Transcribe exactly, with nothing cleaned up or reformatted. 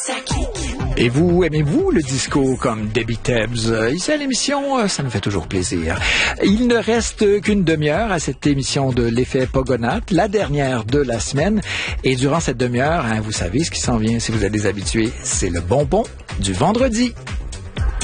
Et vous, aimez-vous le disco comme Debbie Tebbs? Ici à l'émission, ça nous fait toujours plaisir. Il ne reste qu'une demi-heure à cette émission de l'effet Pogonath, la dernière de la semaine. Et durant cette demi-heure, hein, vous savez ce qui s'en vient si vous êtes des habitués, c'est le bonbon du vendredi.